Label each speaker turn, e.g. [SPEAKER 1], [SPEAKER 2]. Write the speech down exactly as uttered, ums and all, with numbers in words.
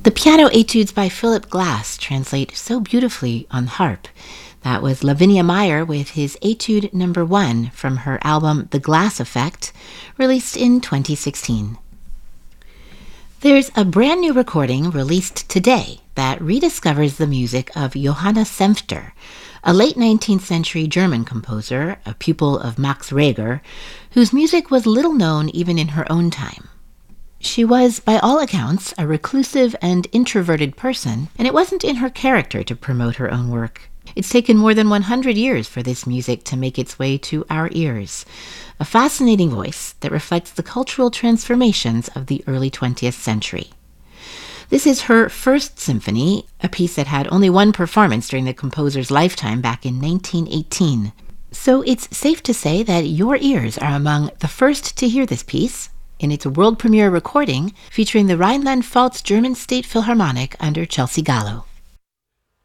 [SPEAKER 1] The piano etudes by Philip Glass translate so beautifully on harp. That was Lavinia Meyer with his Etude Number One from her album The Glass Effect, released in twenty sixteen. There's a brand new recording released today that rediscovers the music of Johanna Senfter, a late nineteenth century German composer, a pupil of Max Reger, whose music was little known even in her own time. She was, by all accounts, a reclusive and introverted person, and it wasn't in her character to promote her own work. It's taken more than one hundred years for this music to make its way to our ears. A fascinating voice that reflects the cultural transformations of the early twentieth century. This is her first symphony, a piece that had only one performance during the composer's lifetime back in nineteen eighteen. So it's safe to say that your ears are among the first to hear this piece, in its world premiere recording featuring the Rhineland-Pfalz German State Philharmonic under Chelsea Gallo.